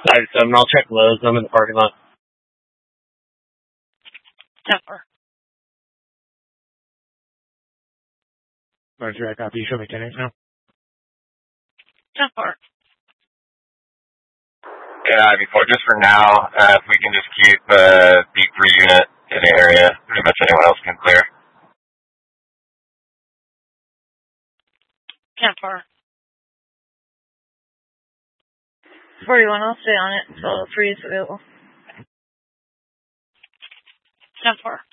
97, I'll check Lowe's. I'm in the parking lot. 10-4. Roger, I copy. You show me 10-8 now. 10-4. Yeah, before, just for now, if we can just keep B3 unit in the area, pretty much anyone else can clear. 10-4. 41, I'll stay on it until 3 is available. 10-4.